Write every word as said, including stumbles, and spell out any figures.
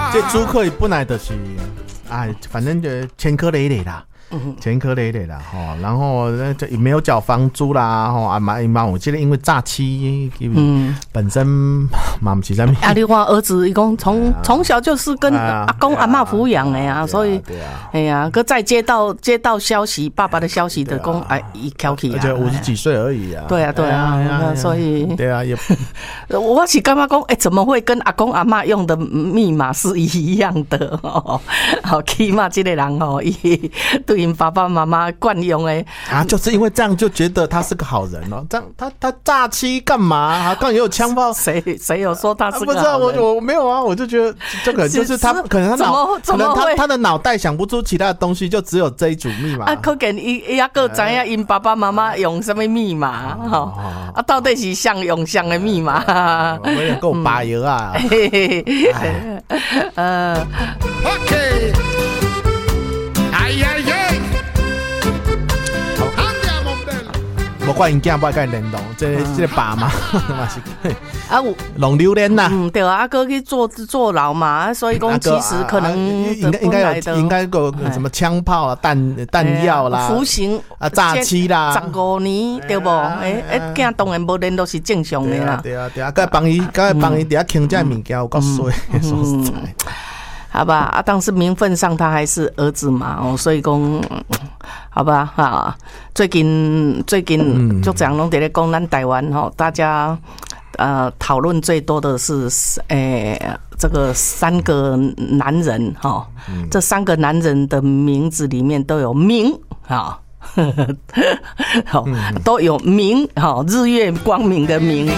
这租客本来就是哎，反正就千颗累累啦。千颗累累啦，吼，然后就也没有缴房租啦，吼，啊妈妈，我记得因为诈欺，嗯，本身嘛不是在。 啊，你看儿子，伊讲从从小就是跟阿公阿嬷抚养的呀，所以，哎呀，可再接到接到消息，爸爸的消息的讲，哎，一挑起啊， 而且五十几岁而已啊。 对啊，对啊，所以， 对啊，也， 我是干嘛讲，哎，怎么会跟阿公阿嬷用的密码是一样的？哦，好，起码这个人哦，伊对。爸爸妈妈惯用哎啊，就是因为这样就觉得他是个好人哦。这样他他诈欺干嘛？啊，刚也有枪炮， 谁谁有说他是个好人？ 啊、不知道我我没有啊，我就觉得这个就是他可能他脑可能他他的脑袋想不出其他的东西，就只有这一组密码。 啊，可能伊伊还个知影因爸爸妈妈用什么密码哈、哦哦？啊，到底是像用像的密码？ 我有点够拔油啊！ 呃 ，OK， 哎呀呀！ 无怪因囝不爱跟联动，这个、这个爸嘛，嘛是啊，有弄榴莲呐。 嗯，对啊，阿哥去坐坐牢嘛，所以讲其实可能应该应该有应该有什么枪炮啊、弹弹药啦、 服刑啊、诈欺啦， 十五年对不？诶诶，囝当然无联络是正常的啦。 对啊对啊，该帮伊该帮伊底下听这物件有够衰，说实在。 好吧，啊，但是名分上他还是儿子嘛，哦，所以讲，好吧，哈，最近最近就这样拢在咧讲咱台湾哈，大家呃讨论最多的是，诶、欸，这个三个男人哈，这三个男人的名字里面都有明哈。好，都有明，好，日月光明的明。